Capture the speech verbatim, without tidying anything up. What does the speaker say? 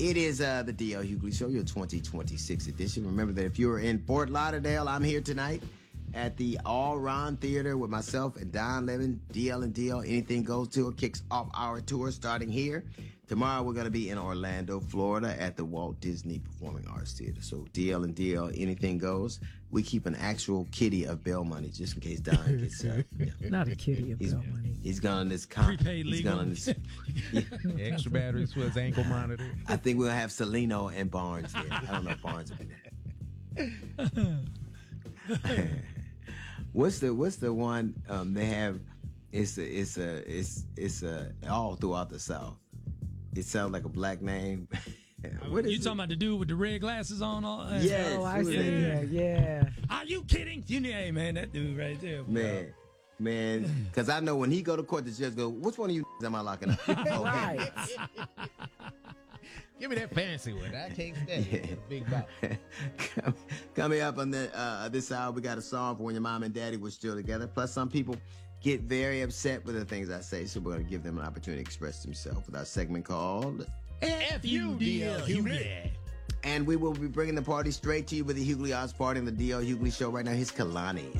It is uh, the D L Hughley Show, your twenty twenty-six edition. Remember that if you're in Fort Lauderdale, I'm here tonight at the All Ron Theater with myself and Don Lemon. D L and D L Anything Goes tour kicks off our tour starting here. Tomorrow we're going to be in Orlando, Florida at the Walt Disney Performing Arts Theater. So D L and D L Anything Goes. We keep an actual kitty of bail money just in case Don gets uh, yeah. Not a kitty of he's, bail money. He's gone on this con- prepaid he's legal. gone on this, yeah. Extra batteries for his ankle monitor. I think we'll have Celino and Barnes there. I don't know if Barnes will be there. What's the what's the one um, they have? It's a, it's a it's it's a all throughout the South. It sounds like a black name. What is you it? talking about the dude with the red glasses on? All, uh, Yes. Oh, I who is see. that? Yeah, yeah. Are you kidding? You know, hey man, that dude right there. Man, man, because I know when he go to court, the judge go, "Which one of you am I locking up?" Oh, Right. Give me that fancy one. I can't stand it. Big box. Com- Coming up on the uh, this hour, we got a song for when your mom and daddy were still together. Plus, some people get very upset with the things I say, so we're going to give them an opportunity to express themselves with our segment called F U D L Hughley. And we will be bringing the party straight to you with the Hughley Odds Party on the D L Hughley Show right now. Here's Kalani.